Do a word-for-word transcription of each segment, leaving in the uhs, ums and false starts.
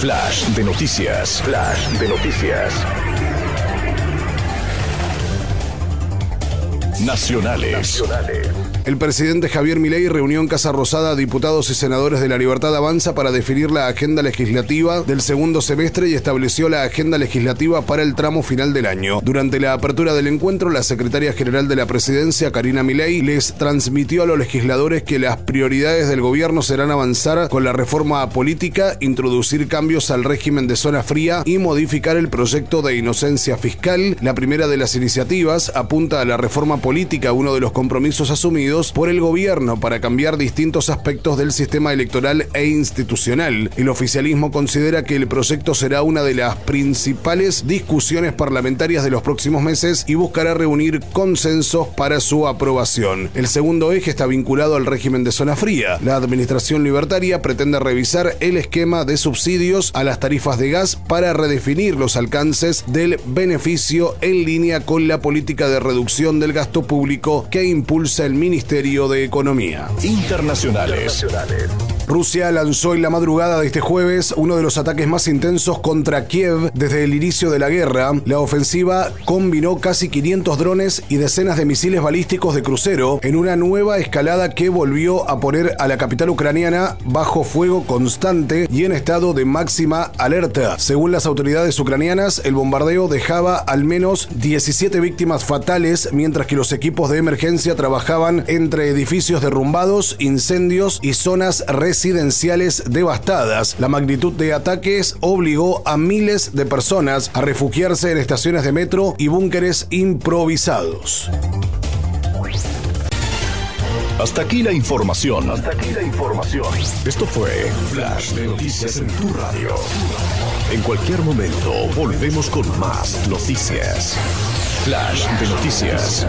Flash de noticias. Flash de noticias. Nacionales. Nacionales. El presidente Javier Milei reunió en Casa Rosada a diputados y senadores de La Libertad Avanza para definir la agenda legislativa del segundo semestre y estableció la agenda legislativa para el tramo final del año. Durante la apertura del encuentro, la secretaria general de la presidencia, Karina Milei, les transmitió a los legisladores que las prioridades del gobierno serán avanzar con la reforma política, introducir cambios al régimen de zona fría y modificar el proyecto de inocencia fiscal. La primera de las iniciativas apunta a la reforma política, uno de los compromisos asumidos por el gobierno para cambiar distintos aspectos del sistema electoral e institucional. El oficialismo considera que el proyecto será una de las principales discusiones parlamentarias de los próximos meses y buscará reunir consensos para su aprobación. El segundo eje está vinculado al régimen de zona fría. La administración libertaria pretende revisar el esquema de subsidios a las tarifas de gas para redefinir los alcances del beneficio en línea con la política de reducción del gasto público que impulsa el Ministerio de Economía. Internacionales. Rusia lanzó en la madrugada de este jueves uno de los ataques más intensos contra Kiev desde el inicio de la guerra. La ofensiva combinó casi quinientos drones y decenas de misiles balísticos de crucero en una nueva escalada que volvió a poner a la capital ucraniana bajo fuego constante y en estado de máxima alerta. Según las autoridades ucranianas, el bombardeo dejaba al menos diecisiete víctimas fatales, mientras que los equipos de emergencia trabajaban entre edificios derrumbados, incendios y zonas residenciales devastadas. La magnitud de ataques obligó a miles de personas a refugiarse en estaciones de metro y búnkeres improvisados. Hasta aquí la información. Hasta aquí la información. Esto fue Flash de Noticias en tu radio. En cualquier momento volvemos con más noticias. Flash de Noticias.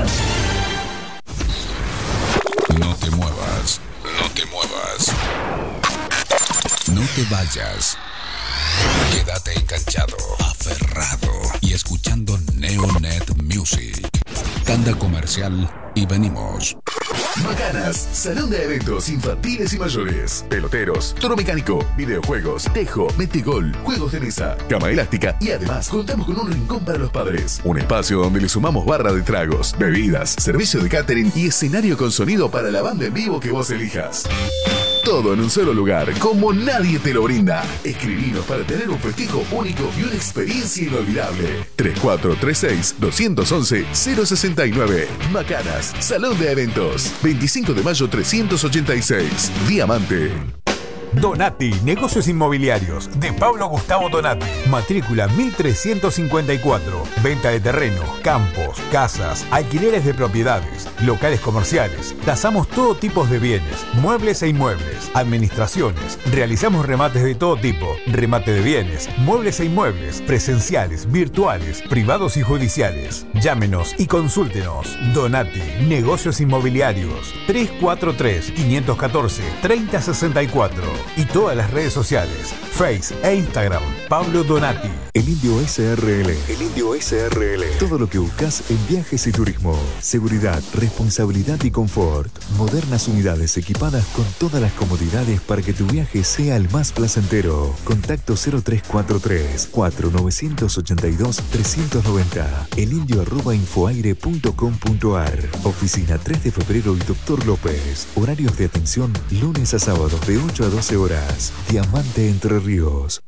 No te muevas, no te muevas. No te vayas. Quédate enganchado, aferrado y escuchando Neonet Music. Tanda comercial y venimos. Macanas, salón de eventos infantiles y mayores, peloteros, toro mecánico, videojuegos, tejo, metegol, juegos de mesa, cama elástica y además contamos con un rincón para los padres. Un espacio donde le sumamos barra de tragos, bebidas, servicio de catering y escenario con sonido para la banda en vivo que vos elijas. Todo en un solo lugar, como nadie te lo brinda. Escribinos para tener un festejo único y una experiencia inolvidable. tres cuatro tres seis, dos once, cero sesenta y nueve. Macanas, salón de eventos. veinticinco de mayo trescientos ochenta y seis. Diamante. Donati, negocios inmobiliarios, de Pablo Gustavo Donati. Matrícula mil trescientos cincuenta y cuatro. Venta de terreno, campos, casas, alquileres de propiedades, locales comerciales. Tasamos todo tipo de bienes, muebles e inmuebles, administraciones. Realizamos remates de todo tipo, remate de bienes, muebles e inmuebles, presenciales, virtuales, privados y judiciales. Llámenos y consúltenos. Donati, negocios inmobiliarios. tres cuatro tres, cinco uno cuatro, tres cero seis cuatro. Y todas las redes sociales, Face e Instagram, Pablo Donati. El Indio S R L. El Indio S R L. Todo lo que buscas en viajes y turismo. Seguridad, responsabilidad y confort. Modernas unidades equipadas con todas las comodidades para que tu viaje sea el más placentero. Contacto cero tres cuatro tres, cuatro nueve ocho dos, tres nueve cero. elindio arroba infoaire punto com punto ar. Oficina tres de febrero y Doctor López. Horarios de atención lunes a sábados de ocho a doce horas. Diamante Entre Ríos.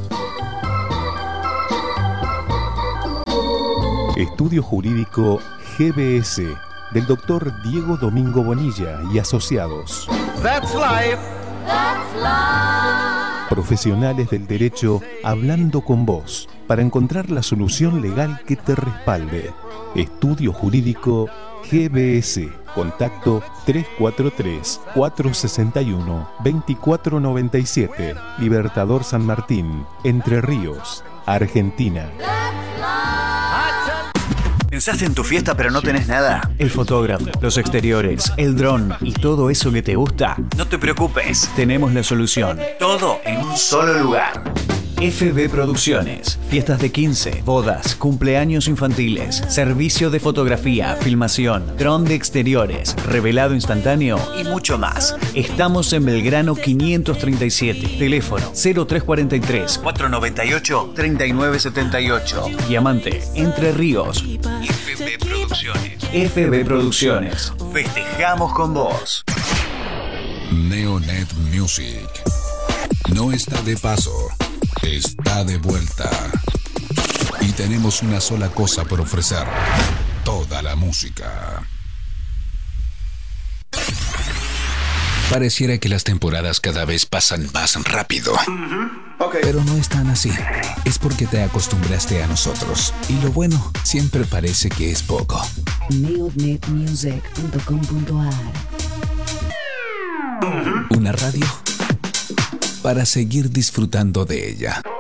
Estudio Jurídico G B S del doctor Diego Domingo Bonilla y asociados. That's life. That's life. Profesionales del derecho hablando con vos para encontrar la solución legal que te respalde. Estudio Jurídico G B S. Contacto tres cuatro tres, cuatro seis uno, dos cuatro nueve siete. Libertador San Martín, Entre Ríos, Argentina. ¿Pensaste en tu fiesta pero no tenés nada? El fotógrafo, los exteriores, el dron y todo eso que te gusta. No te preocupes, tenemos la solución. Todo en un solo lugar. F B Producciones. Fiestas de quince, bodas, cumpleaños infantiles, servicio de fotografía, filmación, dron de exteriores, revelado instantáneo y mucho más. Estamos en Belgrano quinientos treinta y siete. Teléfono cero tres cuatro tres, cuatrocientos noventa y ocho, treinta y nueve setenta y ocho. Diamante, Entre Ríos. F B Producciones. F B Producciones. Festejamos con vos. Neonet Music. No está de paso, está de vuelta. Y tenemos una sola cosa por ofrecer: toda la música. Pareciera que las temporadas cada vez pasan más rápido. Uh-huh. Okay. Pero no es tan así. Es porque te acostumbraste a nosotros. Y lo bueno siempre parece que es poco. neonet music punto com punto a r. Una radio para seguir disfrutando de ella.